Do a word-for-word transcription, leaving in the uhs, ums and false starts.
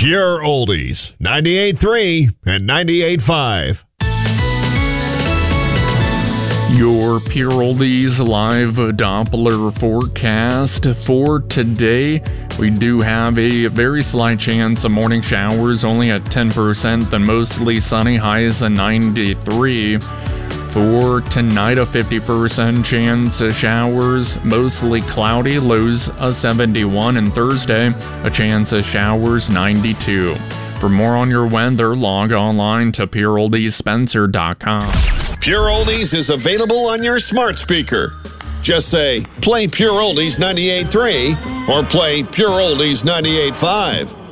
Pure Oldies, ninety-eight point three and ninety-eight point five. Your Pure Oldies live Doppler forecast for today. We do have a very slight chance of morning showers, only at ten percent, then mostly sunny, highs at ninety-three. For tonight, a fifty percent chance of showers, mostly cloudy, lows of seventy-one, and Thursday, a chance of showers, ninety-two. For more on your weather, log online to pure oldies spencer dot com. Pure Oldies is available on your smart speaker. Just say, play Pure Oldies ninety-eight point three or play Pure Oldies ninety-eight point five.